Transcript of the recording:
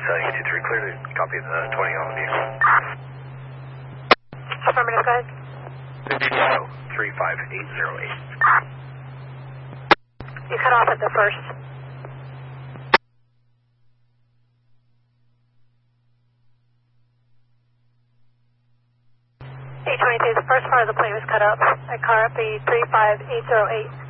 U23, clear to copy the 20 on the vehicle. Affirmative, go ahead. 35808. You cut off at the first. A23, the first part of the plane was cut up. I car up the 35808.